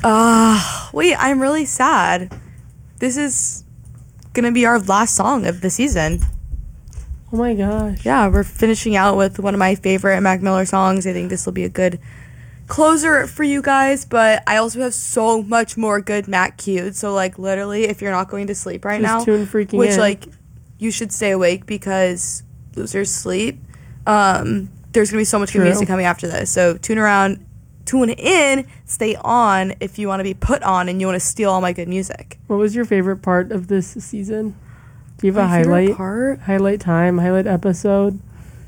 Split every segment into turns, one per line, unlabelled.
Wait, I'm really sad. This is gonna be our last song of the season.
Oh my gosh.
Yeah, we're finishing out with one of my favorite Mac Miller songs. I think this will be a good closer for you guys, but I also have so much more good Mac queued. So, like, literally, if you're not going to sleep right now,
tune freaking
which,
in.
like, you should stay awake because losers sleep. There's gonna be so much good music coming after this. So tune in, stay on if you want to be put on and you want to steal all my good music.
What was your favorite part of this season? Do you have
My
a
favorite part?
highlight time, highlight episode?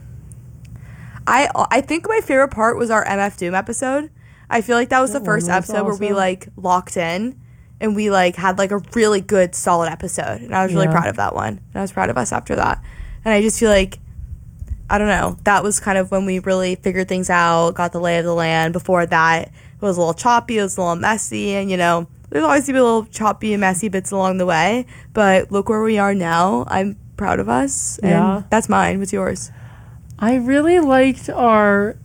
I think my favorite part was our MF Doom episode. I feel like that was the first episode where we like locked in and we like had like a really good solid episode, and I was really proud of that one. And I was proud of us after that. And I just feel like, I don't know, that was kind of when we really figured things out, got the lay of the land. Before that, it was a little choppy, it was a little messy, and, you know, there's always going to be a little choppy and messy bits along the way. But look where we are now. I'm proud of us. And that's mine. What's yours?
I really liked our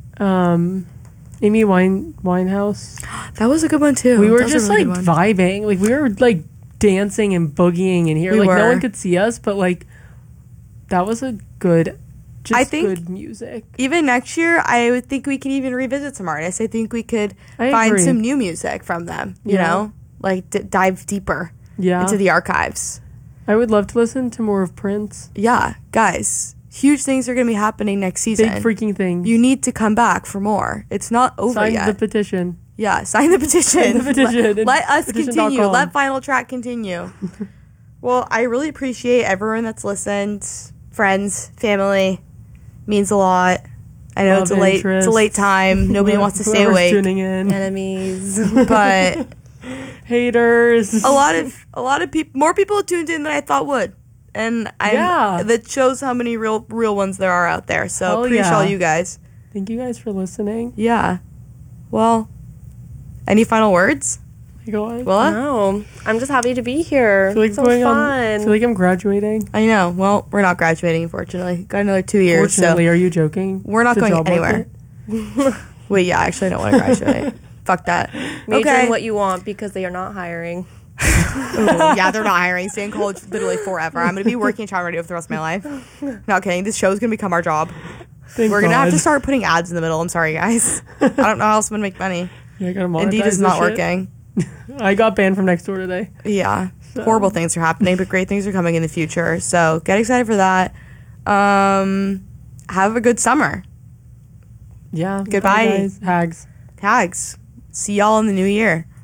Amy Winehouse.
That was a good one, too.
We were just, really like, vibing. Like, we were, like, dancing and boogieing in here. No one could see us, but, like, that was a good... I think good music. Even next year, I would think we can even revisit some artists. I think we could find some new music from them, you know? Like, dive deeper into the archives. I would love to listen to more of Prince. Yeah, guys, huge things are going to be happening next season. Big freaking things. You need to come back for more. It's not over yet. Sign the petition. Yeah, sign the petition. Sign the petition. Let us continue. Let Final Track continue. Well, I really appreciate everyone that's listened. Friends, family. Means a lot. I know it's a late time. Nobody wants to stay awake. Tuning in. Enemies, but haters. A lot of people. More people tuned in than I thought would, and that shows how many real ones there are out there. So appreciate all you guys. Thank you guys for listening. Yeah. Well, any final words? Willa? No, I'm just happy to be here. It's so fun. I feel like I'm graduating. I know. Well, we're not graduating, unfortunately. Got another 2 years. Fortunately, are you joking? We're not going anywhere. Wait, yeah, actually, I don't want to graduate. Fuck that. Major in what you want because they are not hiring. Ooh, yeah, they're not hiring. Stay in college literally forever. I'm going to be working in child radio for the rest of my life. Not kidding. This show's going to become our job. We're going to have to start putting ads in the middle. I'm sorry, guys. I don't know how else I'm going to make money. Yeah, I gotta monetize. Indeed is not working. I got banned from Nextdoor today. Yeah. So. Horrible things are happening, but great things are coming in the future. So get excited for that. Have a good summer. Yeah. Goodbye. Guys. Hags. See y'all in the new year.